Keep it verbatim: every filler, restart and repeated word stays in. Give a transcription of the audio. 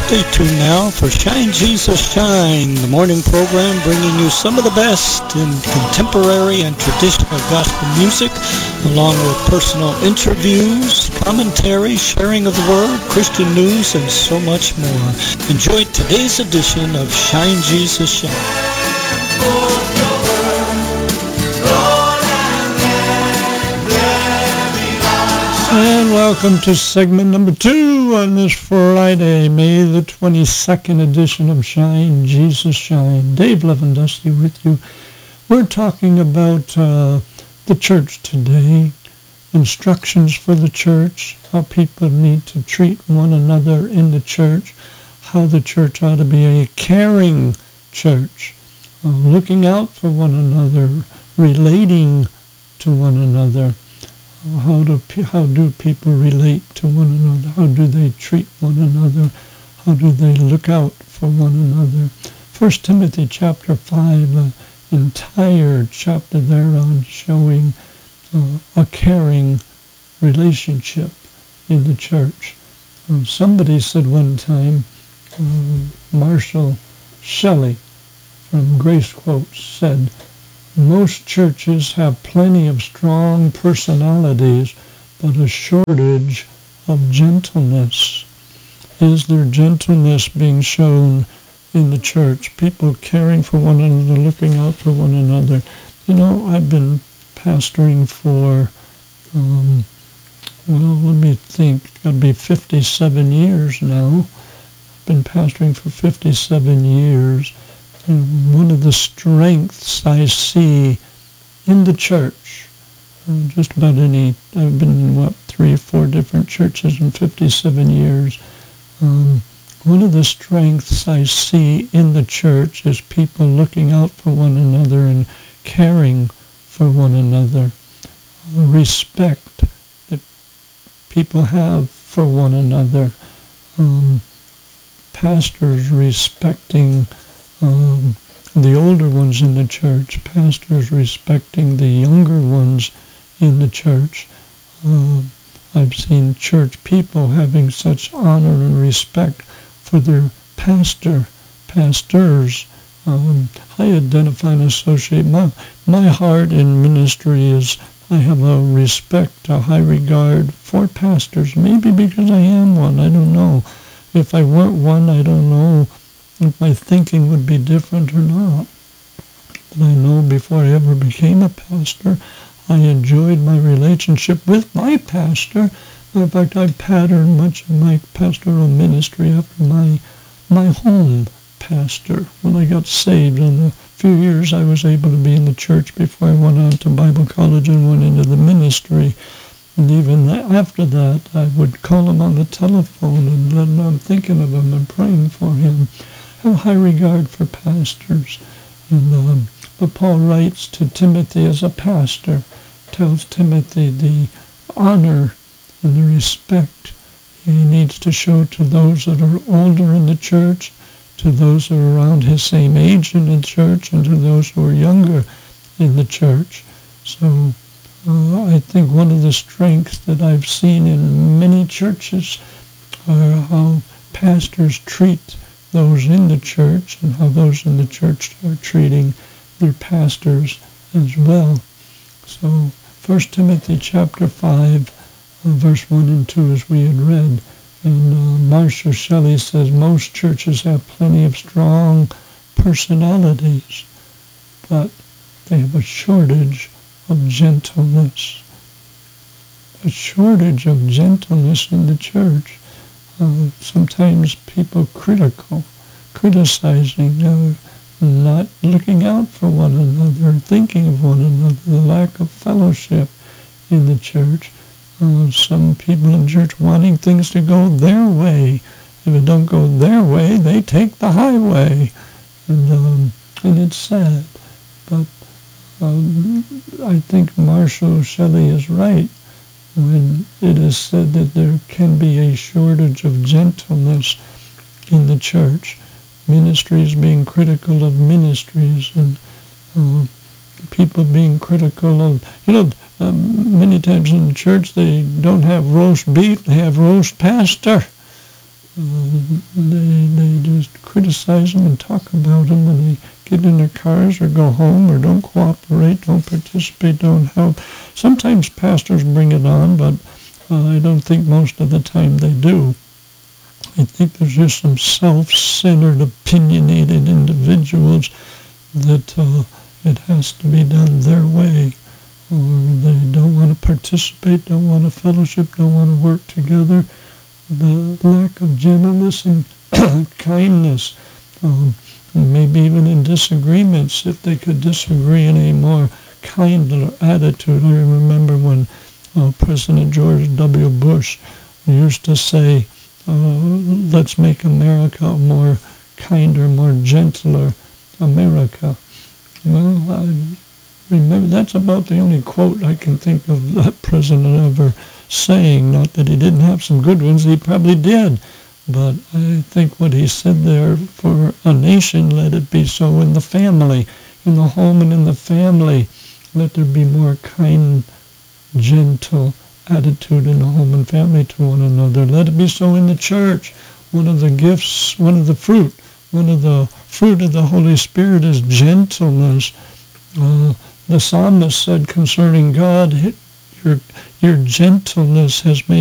Stay tuned now for Shine Jesus Shine, the morning program bringing you some of the best in contemporary and traditional gospel music, along with personal interviews, commentary, sharing of the word, Christian news, and so much more. Enjoy today's edition of Shine Jesus Shine. And welcome to segment number two on this Friday, May the twenty-second edition of Shine Jesus Shine. Dave Levendusky with you. We're talking about uh, the church today, instructions for the church, how people need to treat one another in the church, how the church ought to be a caring church, uh, looking out for one another, relating to one another. How do how do people relate to one another? How do they treat one another? How do they look out for one another? First Timothy chapter five, an entire chapter there on showing uh, a caring relationship in the church. Um, somebody said one time, uh, Marshall Shelley from Grace Quotes said, most churches have plenty of strong personalities, but a shortage of gentleness. Is there gentleness being shown in the church? People caring for one another, looking out for one another. You know, I've been pastoring for, um, well, let me think, it'll be fifty-seven years now. I've been pastoring for fifty-seven years. And one of the strengths I see in the church, uh, just about any, I've been in, what, three or four different churches in fifty-seven years. Um, one of the strengths I see in the church is people looking out for one another and caring for one another. Uh, respect that people have for one another. Um, pastors respecting Um, the older ones in the church, pastors respecting the younger ones in the church. Uh, I've seen church people having such honor and respect for their pastor, pastors. Um, I identify and associate, my, my heart in ministry is I have a respect, a high regard for pastors, maybe because I am one, I don't know. If I weren't one, I don't know if my thinking would be different or not. But I know before I ever became a pastor, I enjoyed my relationship with my pastor. In fact, I patterned much of my pastoral ministry after my my home pastor. When I got saved, in a few years I was able to be in the church before I went on to Bible college and went into the ministry. And even after that, I would call him on the telephone and let him know I'm thinking of him and praying for him. I have high regard for pastors. And, um, but Paul writes to Timothy as a pastor, tells Timothy the honor and the respect he needs to show to those that are older in the church, to those who are around his same age in the church, and to those who are younger in the church. So uh, I think one of the strengths that I've seen in many churches are how pastors treat those in the church and how those in the church are treating their pastors as well. So First Timothy chapter five, uh, verse one and two, as we had read. And uh, Marshall Shelley says, most churches have plenty of strong personalities, but they have a shortage of gentleness. A shortage of gentleness in the church. Uh, sometimes people critical, criticizing, uh, not looking out for one another, thinking of one another, the lack of fellowship in the church. Uh, some people in church wanting things to go their way. If it don't go their way, they take the highway. And, um, and it's sad. But um, I think Marshall Shelley is right when it is said that there can be a shortage of gentleness in the church. Ministries being critical of ministries, and uh, people being critical of, you know, um, many times in the church they don't have roast beef, they have roast pastor. Um, they, they just criticize them and talk about them when they get in their cars or go home or don't cooperate, don't participate, don't help. Sometimes pastors bring it on, but uh, I don't think most of the time they do. I think there's just some self-centered, opinionated individuals that uh, it has to be done their way, or they don't want to participate, don't want to fellowship, don't want to work together. The lack of gentleness and kindness, um, maybe even in disagreements, if they could disagree in a more kinder attitude. I remember when uh, President George W. Bush used to say, uh, let's make America a more kinder, more gentler America. Well, I remember that's about the only quote I can think of that president ever saying. Not that he didn't have some good ones, he probably did. But I think what he said there, for a nation, let it be so in the family, in the home and in the family. Let there be more kind, gentle attitude in the home and family to one another. Let it be so in the church. One of the gifts, one of the fruit, one of the fruit of the Holy Spirit is gentleness. Uh, the psalmist said concerning God, your, your gentleness has made